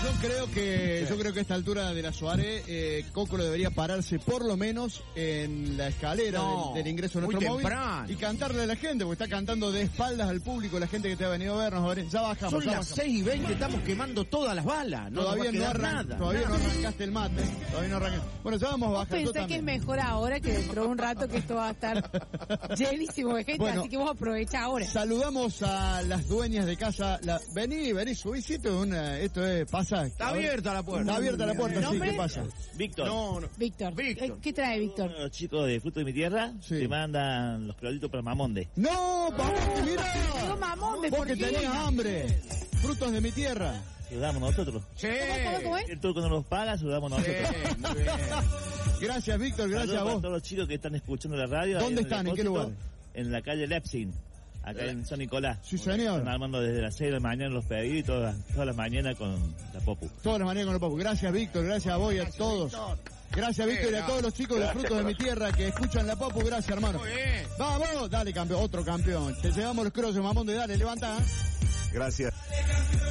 Yo creo que a esta altura de la Suárez, Cocolo debería pararse por lo menos en la escalera del ingreso a nuestro móvil y cantarle a la gente, porque está cantando de espaldas al público, la gente que te ha venido a vernos. A ver, ya bajamos. Son las 6:20, estamos quemando todas las balas. Todavía no arrancaste el mate. Bueno, ya vamos a bajar. Pensé que es mejor ahora que dentro de un rato, que esto va a estar llenísimo de gente, así que vos aprovecha ahora. Saludamos a las dueñas de casa. Vení, subí, pasa. Está abierta la puerta. Está abierta la puerta, sí, ¿qué pasa? Víctor. Víctor. ¿Qué trae Víctor? Los chicos de Fruto de mi Tierra te mandan los productos para Mamonde. ¡No, Mamonde, mirá! Mamonde, vos que tenías hambre. Frutos de mi tierra. Se lo damos nosotros. Sí. ¿Cómo es? El turco no los paga, se lo damos nosotros. Muy bien. Gracias, Víctor, gracias a vos. A todos los chicos que están escuchando la radio. ¿Dónde están? ¿En qué lugar? En la calle Lepsin, acá en San Nicolás. Sí, señor. Están armando desde las 6 de la mañana los pedidos y todas las mañanas con la Popu. Todas las mañanas con la Popu. Gracias, Víctor, gracias a vos y a todos. Gracias, Víctor, y a todos los chicos de Frutos de mi Tierra que escuchan la Popu. Gracias, hermano. Vamos, dale, campeón, otro campeón. Te llevamos los crosses, Mamonde, dale, levanta. Gracias.